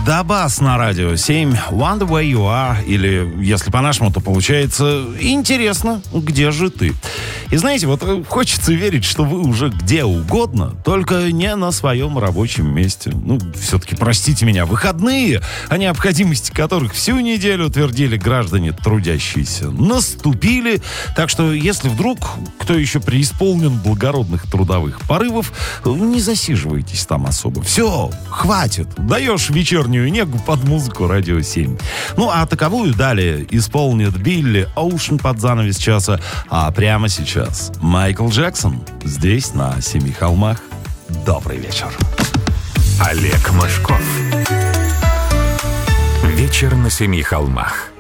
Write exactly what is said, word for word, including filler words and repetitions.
Дабас на радио семь. Wonder where you are. Или, если по-нашему, то получается интересно, где же ты? И знаете, вот хочется верить, что вы уже где угодно, только не на своем рабочем месте. Ну, все-таки, простите меня, выходные, о необходимости которых всю неделю твердили граждане трудящиеся, наступили. Так что, если вдруг кто еще преисполнен благородных трудовых порывов, не засиживайтесь там особо. Все, хватит. Даешь вечернюю негу под музыку радио семь. Ну, а таковую далее исполнит Билли Оушен под занавес часа. А прямо сейчас Майкл Джексон здесь, на Семи холмах. Добрый вечер. Олег Мошков. Вечер на Семи холмах.